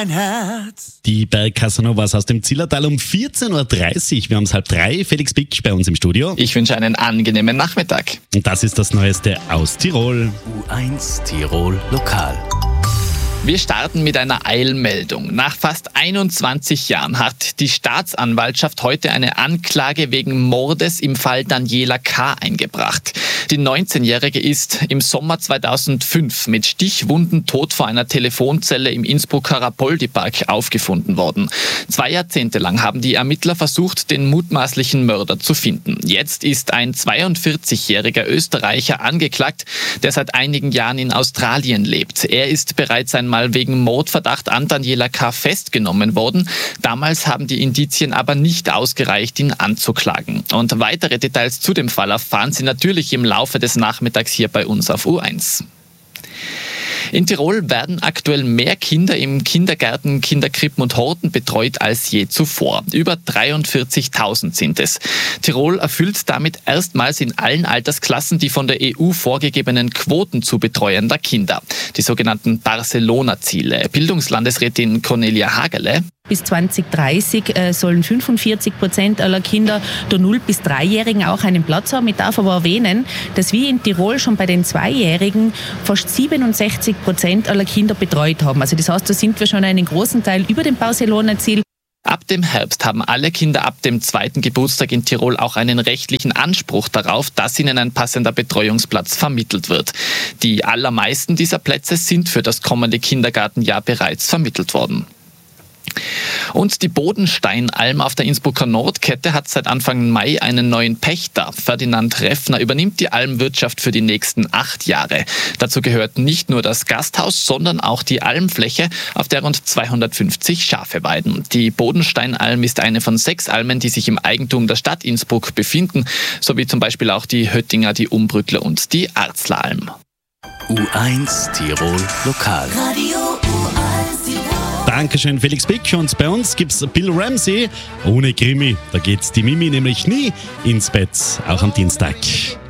Ein Herz. Die Bergcasanovas aus dem Zillertal um 14.30 Uhr. Wir haben es 2:30. Felix Pick bei uns im Studio. Ich wünsche einen angenehmen Nachmittag. Und das ist das Neueste aus Tirol. U1 Tirol Lokal. Wir starten mit einer Eilmeldung. Nach fast 21 Jahren hat die Staatsanwaltschaft heute eine Anklage wegen Mordes im Fall Daniela K. eingebracht. Die 19-Jährige ist im Sommer 2005 mit Stichwunden tot vor einer Telefonzelle im Innsbrucker Rapoldi-Park aufgefunden worden. 2 Jahrzehnte lang haben die Ermittler versucht, den mutmaßlichen Mörder zu finden. Jetzt ist ein 42-jähriger Österreicher angeklagt, der seit einigen Jahren in Australien lebt. Er ist bereits einmal wegen Mordverdacht an Daniela K. festgenommen worden. Damals haben die Indizien aber nicht ausgereicht, ihn anzuklagen. Und weitere Details zu dem Fall erfahren Sie natürlich im Laufe des Nachmittags hier bei uns auf U1. In Tirol werden aktuell mehr Kinder im Kindergärten, Kinderkrippen und Horten betreut als je zuvor. Über 43.000 sind es. Tirol erfüllt damit erstmals in allen Altersklassen die von der EU vorgegebenen Quoten zu betreuender Kinder. Die sogenannten Barcelona-Ziele. Bildungslandesrätin Cornelia Hagerle. Bis 2030 sollen 45% aller Kinder der 0- bis 3-Jährigen auch einen Platz haben. Ich darf aber erwähnen, dass wir in Tirol schon bei den 2-Jährigen fast 67% aller Kinder betreut haben. Also das heißt, da sind wir schon einen großen Teil über dem Barcelona-Ziel. Ab dem Herbst haben alle Kinder ab dem 2. Geburtstag in Tirol auch einen rechtlichen Anspruch darauf, dass ihnen ein passender Betreuungsplatz vermittelt wird. Die allermeisten dieser Plätze sind für das kommende Kindergartenjahr bereits vermittelt worden. Und die Bodensteinalm auf der Innsbrucker Nordkette hat seit Anfang Mai einen neuen Pächter. Ferdinand Reffner übernimmt die Almwirtschaft für die nächsten 8 Jahre. Dazu gehört nicht nur das Gasthaus, sondern auch die Almfläche, auf der rund 250 Schafe weiden. Die Bodensteinalm ist eine von 6 Almen, die sich im Eigentum der Stadt Innsbruck befinden, sowie zum Beispiel auch die Höttinger, die Umbrückler und die Arzleralm. U1 Tirol Lokal. Radio U1 Tirol. Dankeschön, Felix Pick. Und bei uns gibt's Bill Ramsey ohne Krimi. Da geht's die Mimi nämlich nie ins Bett, auch am Dienstag.